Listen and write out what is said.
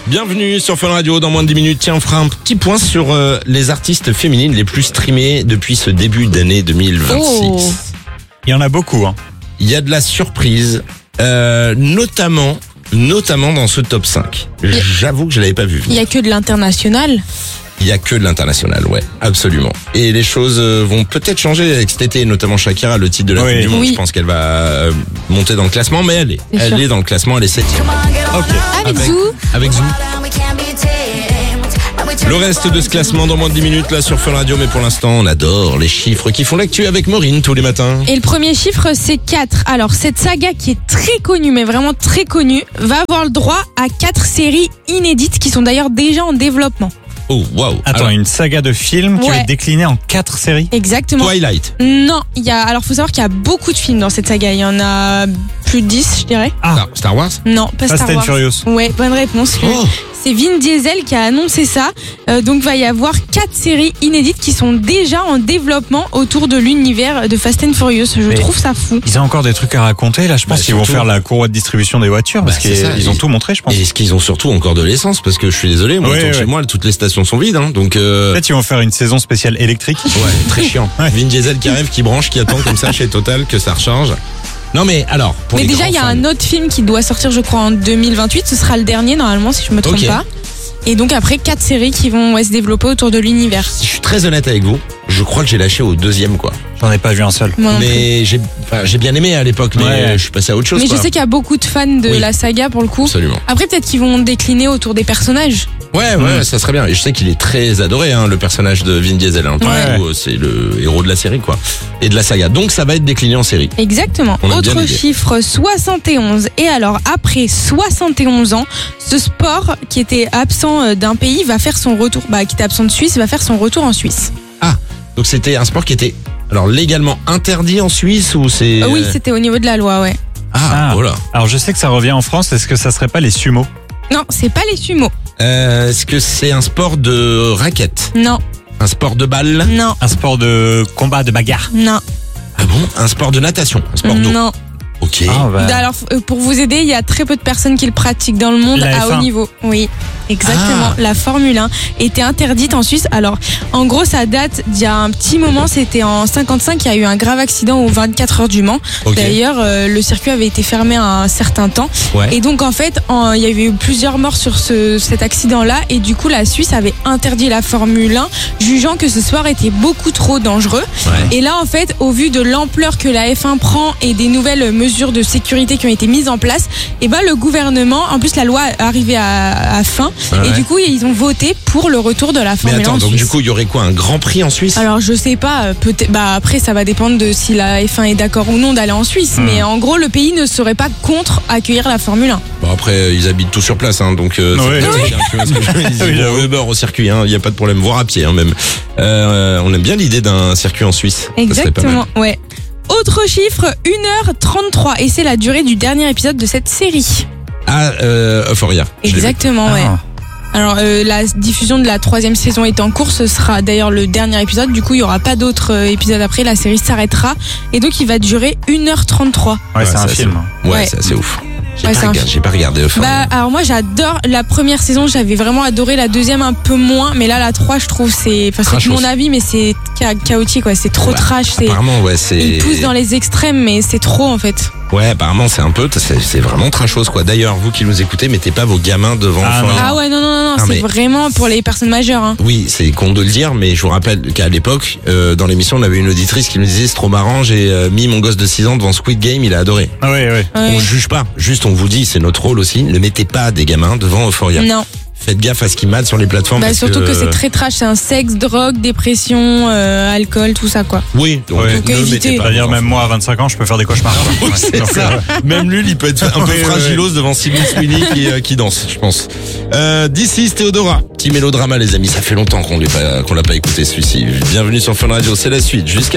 Bienvenue sur Fun Radio. Dans moins de 10 minutes, tiens, on fera un petit point sur les artistes féminines les plus streamées depuis ce début d'année 2026. Oh. Il y en a beaucoup, hein. Il y a de la surprise, notamment dans ce top 5. J'avoue que je l'avais pas vu Il y venir. a que de l'international. Il y a que de l'international, ouais, absolument. Et les choses vont peut-être changer avec cet été, notamment Shakira, le titre de la Oui. Coupe du Monde. Oui. Je pense qu'elle va monter dans le classement, mais elle C'est sûr. est dans le classement, elle est 7e. Ok. Avec Zou. Avec Zou. Le reste de ce classement dans moins de 10 minutes là sur Fun Radio, mais pour l'instant on adore les chiffres qui font l'actu avec Maureen tous les matins. Et le premier chiffre, c'est 4. Alors, cette saga qui est très connue, mais vraiment très connue, va avoir le droit à 4 séries inédites qui sont d'ailleurs déjà en développement. Oh waouh. Attends, Alors, une saga de films qui Ouais. va être déclinée en 4 séries. Exactement. Twilight. Non, alors faut savoir qu'il y a beaucoup de films dans cette saga. Il y en a plus de 10, je dirais. Star Wars. Non, pas Fast Star and Wars. Furious. Ouais, bonne réponse. Oh. C'est Vin Diesel qui a annoncé ça. Donc va y avoir 4 séries inédites qui sont déjà en développement autour de l'univers de Fast and Furious. Je Mais- trouve ça fou. Ils ont encore des trucs à raconter. Là, je pense Bah, qu'ils vont surtout- faire la courroie de distribution des voitures parce c'est ça. qu'ils ont tout montré, je pense. Et est-ce qu'ils ont surtout encore de l'essence? Parce que je suis désolé, moi, Ouais, autour de ouais. chez moi, toutes les stations sont vides, hein, donc Peut-être ils vont faire une saison spéciale électrique. ouais, très chiant. Ouais. Vin Diesel qui arrive, qui branche, qui attend comme ça chez Total que ça recharge. Non mais alors, pour Mais les déjà, grands il y a fans, un autre film qui doit sortir, je crois, en 2028. Ce sera le dernier, normalement, si je me trompe Ok. pas. Et donc après, 4 séries qui vont se développer autour de l'univers. Si je suis très honnête avec vous, je crois que j'ai lâché au 2e quoi. J'en ai pas vu un seul. Moi non plus. Mais j'ai bien aimé à l'époque, mais Ouais. je suis passé à autre chose. Mais je quoi. sais qu'il y a beaucoup de fans de Oui. la saga pour le coup. Absolument. Après, peut-être qu'ils vont décliner autour des personnages. Ouais, ça serait bien. Et je sais qu'il est très adoré, hein, le personnage de Vin Diesel. Hein. Pour Ouais. le coup, c'est le héros de la série, quoi. Et de la saga. Donc ça va être décliné en série. Exactement. On a bien Autre l'idée. chiffre, 71. Et alors, après 71 ans, ce sport qui était absent d'un pays va faire son retour, qui était absent de Suisse, va faire son retour en Suisse. Donc c'était un sport qui était alors légalement interdit en Suisse ou c'est Oui, c'était au niveau de la loi, ouais. Ah, voilà. Alors je sais que ça revient en France. Est-ce que ça serait pas les sumo? Non, c'est pas les sumo. Est-ce que c'est un sport de raquette? Non, Un sport de balle? non, Un sport de combat, de bagarre? non, Ah bon? Un sport de natation? Un sport d'eau? non. Ok. Alors, pour vous aider, il y a très peu de personnes qui le pratiquent dans le monde La à F1. haut niveau. Oui, exactement. Ah. La Formule 1 était interdite en Suisse. Alors, en gros, ça date d'il y a un petit moment. C'était en 55. Il y a eu un grave accident aux 24 heures du Mans. Ok. D'ailleurs, le circuit avait été fermé un certain temps. Ouais. Et donc, en fait, il y avait eu plusieurs morts sur cet accident-là. Et du coup, la Suisse avait interdit la Formule 1, jugeant que ce sport était beaucoup trop dangereux. Ouais. Et là, en fait, au vu de l'ampleur que la F1 prend et des nouvelles mesures de sécurité qui ont été mises en place, et le gouvernement, en plus la loi arrivait à fin, Ouais. et du coup ils ont voté pour le retour de la Mais Formule 1 attends, en donc Suisse. du coup, il y aurait quoi? Un grand prix en Suisse? Alors je sais pas, peut-être. Après ça va dépendre de si la F1 est d'accord ou non d'aller en Suisse, mais en gros le pays ne serait pas contre accueillir la Formule 1. Bon, après, ils habitent tout sur place, hein, donc Ouais. c'est un peu ce que je dis. Oui, Bon, j'avoue. Uber au circuit, il n'y a pas de problème, voire à pied même. On aime bien l'idée d'un circuit en Suisse. Ça serait pas mal. Exactement, ouais. Autre chiffre, 1h33, et c'est la durée du dernier épisode de cette série. Ah, Euphoria. Je l'ai vu. Exactement, ouais. Alors la diffusion de la 3e saison est en cours, ce sera d'ailleurs le dernier épisode, du coup il y aura pas d'autres épisodes après, la série s'arrêtera et donc il va durer 1h33. Ouais, c'est un assez- film. Ouais, Ouais. c'est assez ouf. Ouais, c'est un J'ai pas regardé Euphoria. Alors moi j'adore la première saison, j'avais vraiment adoré, la deuxième un peu moins, mais là la 3 je trouve c'est Trashos. mon avis, mais c'est chaotique, quoi, c'est trop Bah, trash, Apparemment, ouais, c'est. il pousse dans les extrêmes, mais c'est trop en fait. Ouais, apparemment, c'est vraiment trashos, quoi. D'ailleurs, vous qui nous écoutez, mettez pas vos gamins devant Ah, Euphoria. Ah ouais, non, Ah, c'est mais- vraiment pour les personnes majeures, hein. Oui, c'est con de le dire, mais je vous rappelle qu'à l'époque, dans l'émission, on avait une auditrice qui nous disait c'est trop marrant, j'ai mis mon gosse de 6 ans devant Squid Game, il a adoré. Ah ouais, ouais. Ouais. On juge pas, juste on vous dit, c'est notre rôle aussi, ne mettez pas des gamins devant Euphoria. Non. Faites gaffe à ce qu'ils matent sur les plateformes. parce Surtout que c'est très trash, c'est un sexe, drogue, dépression, alcool, tout ça quoi. Oui, donc Ouais. ne Donc, mettez évitez. pas. C'est-à-dire même moi à 25 ans, je peux faire des cauchemars. Oui, c'est Donc, ça. Même lui, il peut être un peu Oui, fragilos devant Sydney Sweeney qui danse, je pense. D'ici, Théodora. Petit mélodrama, les amis. Ça fait longtemps qu'on l'a pas écouté, celui-ci. Bienvenue sur Fun Radio. C'est la suite. Jusqu'à